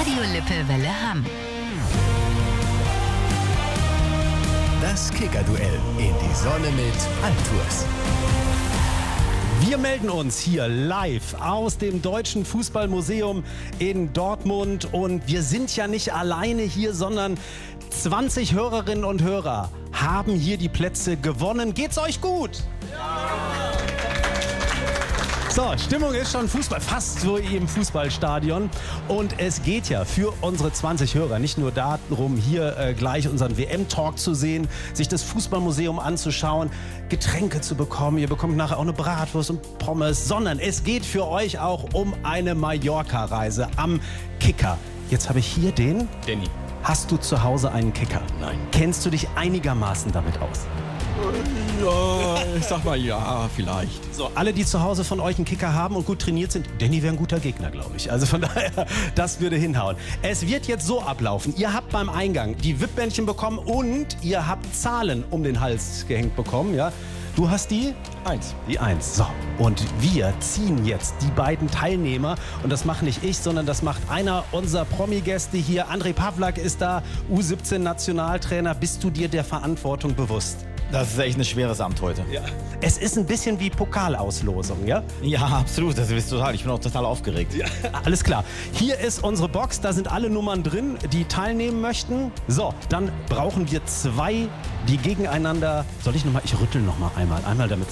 Radio Lippe Welle Hamm. Das Kicker-Duell in die Sonne mit Altours. Wir melden uns hier live aus dem Deutschen Fußballmuseum in Dortmund und wir sind ja nicht alleine hier, sondern 20 Hörerinnen und Hörer haben hier die Plätze gewonnen. Geht's euch gut? So, Stimmung ist schon Fußball, fast so wie im Fußballstadion. Und es geht ja für unsere 20 Hörer nicht nur darum, hier gleich unseren WM-Talk zu sehen, sich das Fußballmuseum anzuschauen, Getränke zu bekommen. Ihr bekommt nachher auch eine Bratwurst und Pommes, sondern es geht für euch auch um eine Mallorca-Reise am Kicker. Jetzt habe ich hier den... Danny. Hast du zu Hause einen Kicker? Nein. Kennst du dich einigermaßen damit aus? Ja, ich sag mal ja, vielleicht. So, alle, die zu Hause von euch einen Kicker haben und gut trainiert sind, Danny wäre ein guter Gegner, glaube ich. Also von daher, das würde hinhauen. Es wird jetzt so ablaufen. Ihr habt beim Eingang die VIP-Bändchen bekommen und ihr habt Zahlen um den Hals gehängt bekommen, ja? Du hast die? 1. Die 1. So, und wir ziehen jetzt die beiden Teilnehmer. Und das mache nicht ich, sondern das macht einer unserer Promi-Gäste hier. André Pavlak ist da, U17-Nationaltrainer. Bist du dir der Verantwortung bewusst? Das ist echt ein schweres Amt heute. Ja. Es ist ein bisschen wie Pokalauslosung, ja? Ja, absolut. Das ist total. Ich bin auch total aufgeregt. Ja. Alles klar. Hier ist unsere Box. Da sind alle Nummern drin, die teilnehmen möchten. So, dann brauchen wir 2, die gegeneinander... Soll ich nochmal? Ich rüttel nochmal einmal. Einmal damit.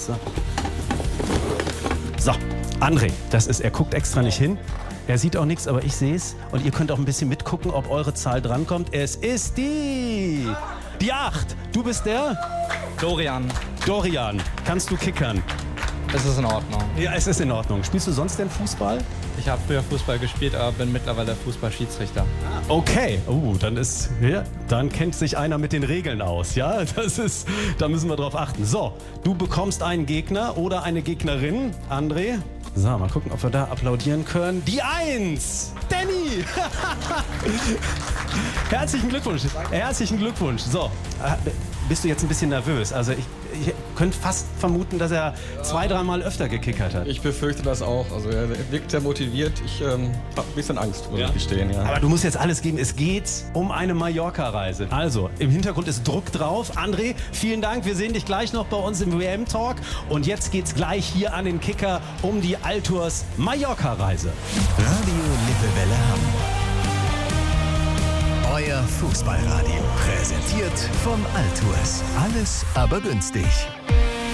So, André, das ist... Er guckt extra nicht hin. Er sieht auch nichts, aber ich sehe es. Und ihr könnt auch ein bisschen mitgucken, ob eure Zahl drankommt. Es ist die 8. Du bist der? Dorian, kannst du kickern? Es ist in Ordnung. Ja, es ist in Ordnung. Spielst du sonst denn Fußball? Ich habe früher Fußball gespielt, aber bin mittlerweile Fußballschiedsrichter. Okay, dann kennt sich einer mit den Regeln aus, ja? Da müssen wir drauf achten. So, du bekommst einen Gegner oder eine Gegnerin, André. So, mal gucken, ob wir da applaudieren können. Die 1, Danny! Herzlichen Glückwunsch. Herzlichen Glückwunsch. So, bist du jetzt ein bisschen nervös? Also ich könnte fast vermuten, dass er 2-3 Mal öfter gekickert hat. Ich befürchte das auch. Also er wirkt sehr motiviert. Ich habe ein bisschen Angst, muss ich gestehen. Ja. Aber du musst jetzt alles geben. Es geht um eine Mallorca-Reise. Also, im Hintergrund ist Druck drauf. André, vielen Dank. Wir sehen dich gleich noch bei uns im WM-Talk. Und jetzt geht's gleich hier an den Kicker um die Altours Mallorca-Reise. Radio Lippe Welle Hamm. Euer Fußballradio. Präsentiert von Altours. Alles aber günstig.